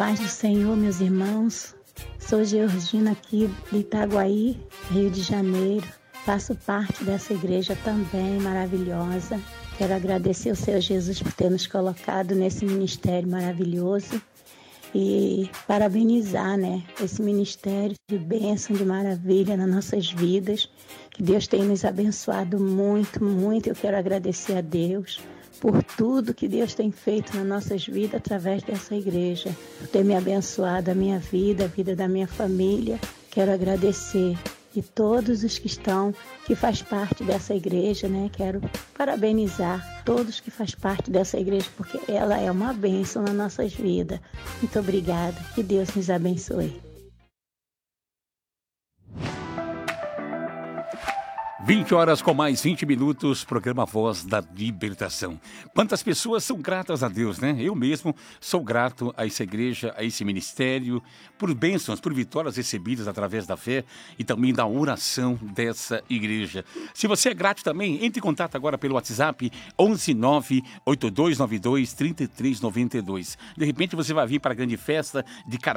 paz do Senhor, meus irmãos. Sou Georgina aqui de Itaguaí, Rio de Janeiro. Faço parte dessa igreja também maravilhosa. Quero agradecer ao Senhor Jesus por ter nos colocado nesse ministério maravilhoso e parabenizar, esse ministério de bênção, de maravilha nas nossas vidas, que Deus tem nos abençoado muito, muito. Eu quero agradecer a Deus por tudo que Deus tem feito nas nossas vidas através dessa igreja, por ter me abençoado a minha vida, a vida da minha família. Quero agradecer e todos os que faz parte dessa igreja, Quero parabenizar todos que faz parte dessa igreja, porque ela é uma bênção nas nossas vidas. Muito obrigada, que Deus nos abençoe. 20 horas com mais 20 minutos, programa Voz da Libertação. Quantas pessoas são gratas a Deus, Eu mesmo sou grato a essa igreja, a esse ministério, por bênçãos, por vitórias recebidas através da fé e também da oração dessa igreja. Se você é grato também, entre em contato agora pelo WhatsApp 11982923392. De repente você vai vir para a grande festa de